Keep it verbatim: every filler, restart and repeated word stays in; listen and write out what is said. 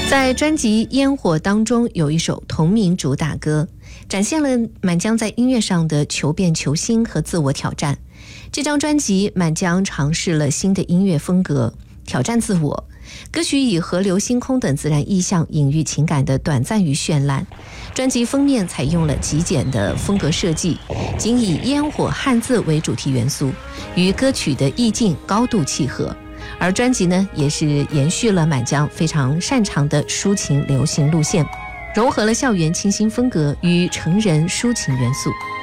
在专辑《烟火》当中有一首同名主打歌，展现了满江在音乐上的求变求新和自我挑战。这张专辑满江尝试了新的音乐风格，挑战自我。歌曲以河流、星空等自然意象隐喻情感的短暂与绚烂。专辑封面采用了极简的风格设计，仅以烟火汉字为主题元素，与歌曲的意境高度契合。而专辑呢，也是延续了满江非常擅长的抒情流行路线，融合了校园清新风格与成人抒情元素。